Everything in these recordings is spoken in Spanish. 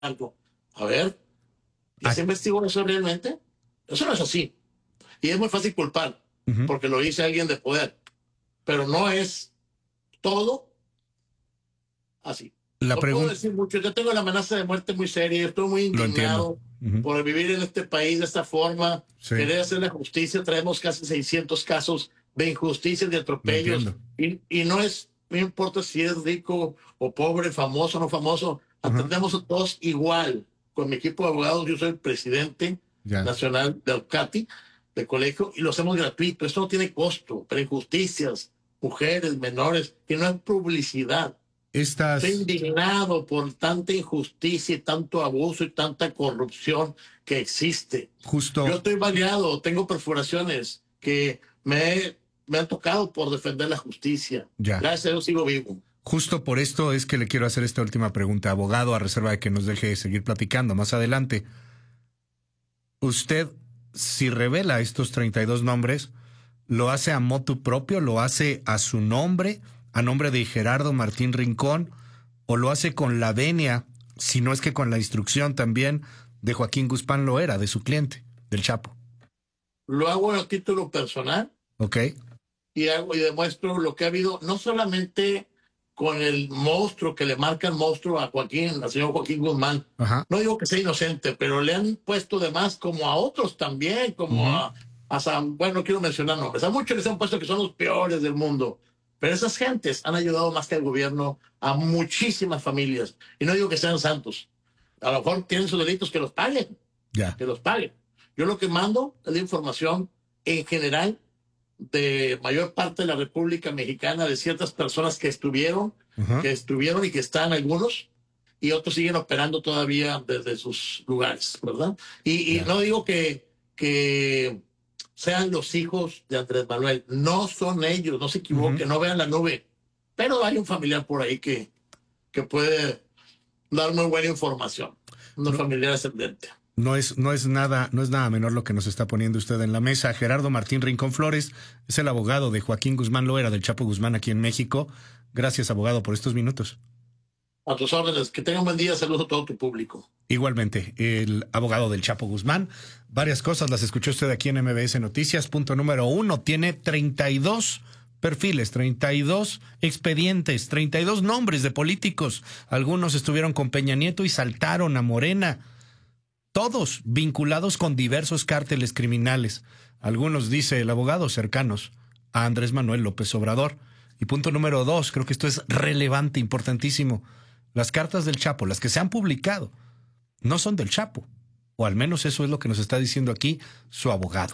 algo. A ver, ¿y se investigó eso realmente? Eso no es así. Y es muy fácil culpar, porque lo dice alguien de poder. Pero no es todo así. No puedo decir mucho. Yo tengo la amenaza de muerte muy seria. Estoy muy indignado por vivir en este país de esta forma. Sí. Querer hacer la justicia. Traemos casi 600 casos de injusticias, de atropellos. Y no importa si es rico o pobre, famoso o no famoso. Atendemos a todos igual. Con mi equipo de abogados, yo soy el presidente nacional de Alcati, del colegio, y lo hacemos gratuito. Esto no tiene costo. Pero injusticias, mujeres, menores, que no hay publicidad. Estoy indignado por tanta injusticia y tanto abuso y tanta corrupción que existe. Yo estoy baleado, tengo perforaciones que me han tocado por defender la justicia. Gracias a Dios sigo vivo. Justo por esto es que le quiero hacer esta última pregunta, abogado, a reserva de que nos deje seguir platicando más adelante. Usted, si revela estos 32 nombres, ¿lo hace a motu propio? ¿Lo hace a su nombre? ¿A nombre de Gerardo Martín Rincón? ¿O lo hace con la venia, si no es que con la instrucción también de Joaquín Guzmán Loera, de su cliente, del Chapo? Lo hago a título personal. Ok. Y demuestro lo que ha habido, no solamente con el monstruo que le marca el monstruo a Joaquín, al señor Joaquín Guzmán. No digo que sea inocente, pero le han puesto de más como a otros también, como bueno, no quiero mencionar nombres. A muchos les han puesto que son los peores del mundo. Pero esas gentes han ayudado más que el gobierno a muchísimas familias. Y no digo que sean santos. A lo mejor tienen sus delitos, que los paguen. Que los paguen. Yo lo que mando es la información en general de mayor parte de la República Mexicana, de ciertas personas que estuvieron y que están algunos, y otros siguen operando todavía desde sus lugares, ¿verdad? Y no digo que sean los hijos de Andrés Manuel. No son ellos, no se equivoquen, no vean la nube. Pero hay un familiar por ahí que puede dar muy buena información. Un familiar ascendente. No es nada menor lo que nos está poniendo usted en la mesa. Gerardo Martín Rincón Flores es el abogado de Joaquín Guzmán Loera, del Chapo Guzmán, aquí en México. Gracias, abogado, por estos minutos. A tus órdenes. Que tengan un buen día. Saludos a todo tu público. Igualmente, el abogado del Chapo Guzmán. Varias cosas las escuchó usted aquí en MBS Noticias. Punto número 1, tiene 32 perfiles, 32 expedientes, 32 nombres de políticos. Algunos estuvieron con Peña Nieto y saltaron a Morena. Todos vinculados con diversos cárteles criminales. Algunos, dice el abogado, cercanos a Andrés Manuel López Obrador. Y punto número 2, creo que esto es relevante, importantísimo. Las cartas del Chapo, las que se han publicado, no son del Chapo. O al menos eso es lo que nos está diciendo aquí su abogado.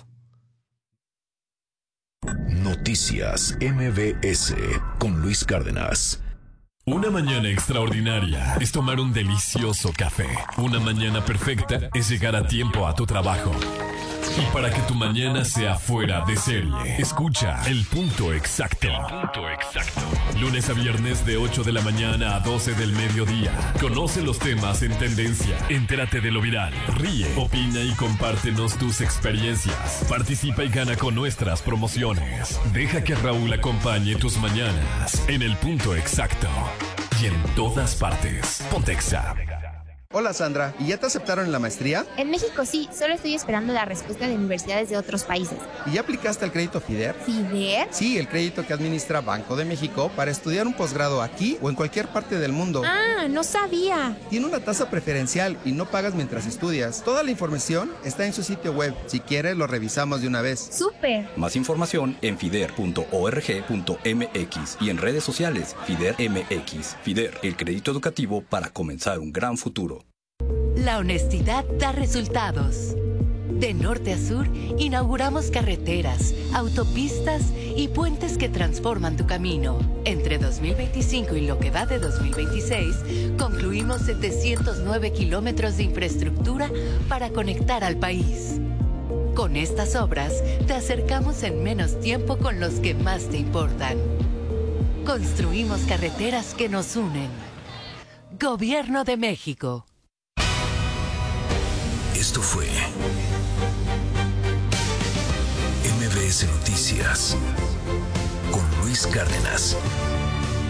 Noticias MBS con Luis Cárdenas. Una mañana extraordinaria es tomar un delicioso café. Una mañana perfecta es llegar a tiempo a tu trabajo. Y para que tu mañana sea fuera de serie, escucha El Punto Exacto. Lunes a viernes de 8 de la mañana a 12 del mediodía. Conoce los temas en tendencia. Entérate de lo viral. Ríe, opina y compártenos tus experiencias. Participa y gana con nuestras promociones. Deja que Raúl acompañe tus mañanas en El Punto Exacto. Y en todas partes. Pontexa. Hola Sandra, ¿y ya te aceptaron en la maestría? En México sí, solo estoy esperando la respuesta de universidades de otros países. ¿Y ya aplicaste al crédito FIDER? ¿FIDER? Sí, el crédito que administra Banco de México para estudiar un posgrado aquí o en cualquier parte del mundo. Ah, no sabía. Tiene una tasa preferencial y no pagas mientras estudias. Toda la información está en su sitio web. Si quieres, lo revisamos de una vez. ¡Súper! Más información en fider.org.mx y en redes sociales FIDER MX. FIDER, el crédito educativo para comenzar un gran futuro. La honestidad da resultados. De norte a sur, inauguramos carreteras, autopistas y puentes que transforman tu camino. Entre 2025 y lo que va de 2026, concluimos 709 kilómetros de infraestructura para conectar al país. Con estas obras, te acercamos en menos tiempo con los que más te importan. Construimos carreteras que nos unen. Gobierno de México. Esto fue MBS Noticias con Luis Cárdenas.